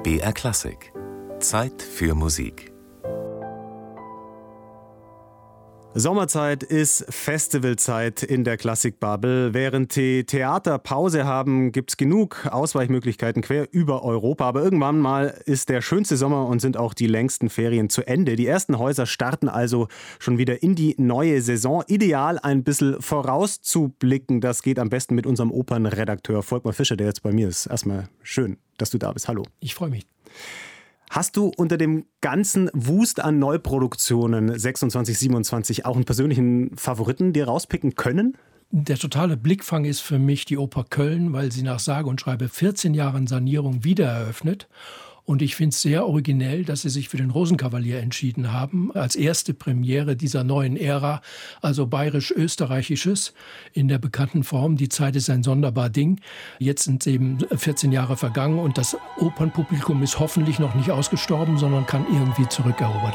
BR Klassik. Zeit für Musik. Sommerzeit ist Festivalzeit in der Klassikbubble. Während die Theater Pause haben, gibt es genug Ausweichmöglichkeiten quer über Europa. Aber irgendwann mal ist der schönste Sommer und sind auch die längsten Ferien zu Ende. Die ersten Häuser starten also schon wieder in die neue Saison. Ideal, ein bisschen vorauszublicken. Das geht am besten mit unserem Opernredakteur Volkmar Fischer, der jetzt bei mir ist. Erstmal schön, dass du da bist. Hallo. Ich freue mich. Hast du unter dem ganzen Wust an Neuproduktionen 26, 27 auch einen persönlichen Favoriten dir rauspicken können? Der totale Blickfang ist für mich die Oper Köln, weil sie nach sage und schreibe 14 Jahren Sanierung wieder eröffnet. Und ich finde es sehr originell, dass sie sich für den Rosenkavalier entschieden haben, als erste Premiere dieser neuen Ära, also bayerisch-österreichisches in der bekannten Form. Die Zeit ist ein sonderbar Ding. Jetzt sind eben 14 Jahre vergangen und das Opernpublikum ist hoffentlich noch nicht ausgestorben, sondern kann irgendwie zurückerobert